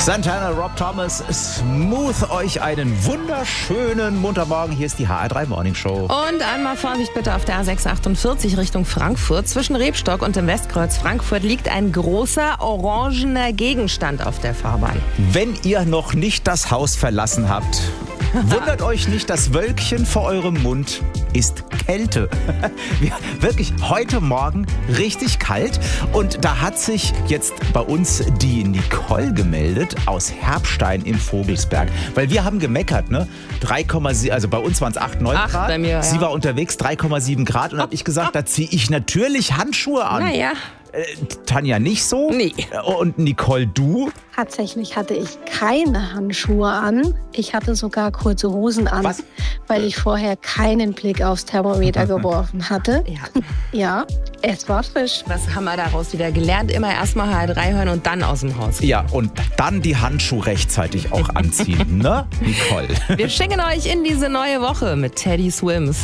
Santana, Rob Thomas, Smooth, euch einen wunderschönen Montagmorgen. Hier ist die HR3 Morning Show. Und einmal Vorsicht bitte auf der A648 Richtung Frankfurt. Zwischen Rebstock und dem Westkreuz Frankfurt liegt ein großer orangener Gegenstand auf der Fahrbahn. Wenn ihr noch nicht das Haus verlassen habt, wundert euch nicht, das Wölkchen vor eurem Mund ist Kälte. Wirklich heute Morgen richtig kalt. Und da hat sich jetzt bei uns die Nicole gemeldet aus Herbstein im Vogelsberg. Weil wir haben gemeckert, ne? 3,7, also bei uns waren es 8, 9 Grad. Bei mir, ja. Sie war unterwegs, 3,7 Grad. Und habe ich gesagt, da ziehe ich natürlich Handschuhe an. Naja. Tanja nicht so? Nee. Und Nicole, du? Tatsächlich hatte ich keine Handschuhe an. Ich hatte sogar kurze Hosen an, Was? weil ich vorher keinen Blick aufs Thermometer geworfen hatte. Ja, es war frisch. Was haben wir daraus wieder gelernt? Immer erstmal HR3 hören und dann aus dem Haus. Ja, und dann die Handschuhe rechtzeitig auch anziehen, ne, Nicole? Wir schicken euch in diese neue Woche mit Teddy Swims.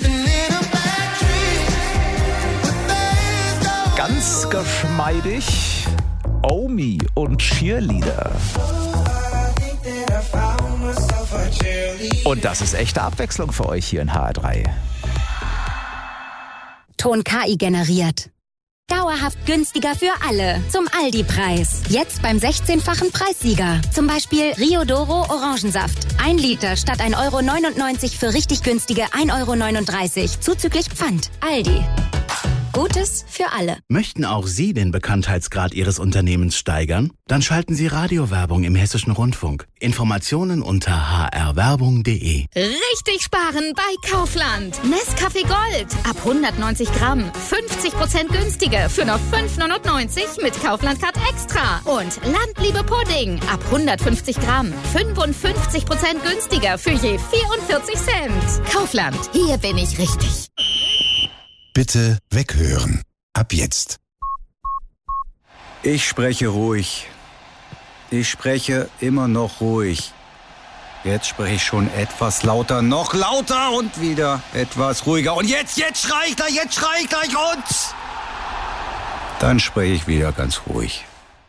Ganz geschmeidig, Omi und Cheerleader. Und das ist echte Abwechslung für euch hier in HR3. Ton KI generiert. Dauerhaft günstiger für alle. Zum Aldi-Preis. Jetzt beim 16-fachen Preissieger. Zum Beispiel Rio Doro Orangensaft. 1 Liter statt 1,99 € für richtig günstige 1,39 € zuzüglich Pfand. Aldi. Gutes für alle. Möchten auch Sie den Bekanntheitsgrad Ihres Unternehmens steigern? Dann schalten Sie Radiowerbung im Hessischen Rundfunk. Informationen unter hrwerbung.de. Richtig sparen bei Kaufland. Nescafé Gold. Ab 190 Gramm. 50% günstiger für nur 5,99 mit Kaufland Card Extra. Und Landliebe Pudding. Ab 150 Gramm. 55% günstiger für je 44 Cent. Kaufland. Hier bin ich richtig. Bitte weghören. Ab jetzt. Ich spreche ruhig. Ich spreche immer noch ruhig. Jetzt spreche ich schon etwas lauter, noch lauter und wieder etwas ruhiger. Und jetzt schrei ich gleich und... Dann spreche ich wieder ganz ruhig.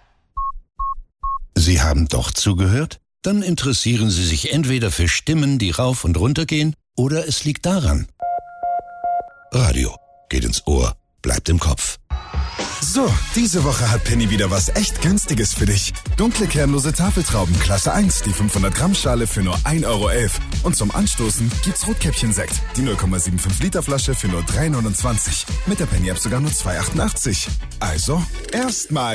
Sie haben doch zugehört? Dann interessieren Sie sich entweder für Stimmen, die rauf und runter gehen, oder es liegt daran. Radio. Geht ins Ohr, bleibt im Kopf. So, diese Woche hat Penny wieder was echt Günstiges für dich. Dunkle, kernlose Tafeltrauben, Klasse 1, die 500 Gramm Schale für nur 1,11 €. Und zum Anstoßen gibt's Rotkäppchen-Sekt, die 0,75 Liter Flasche für nur 3,29 €. Mit der Penny-App sogar nur 2,88 €. Also, erstmal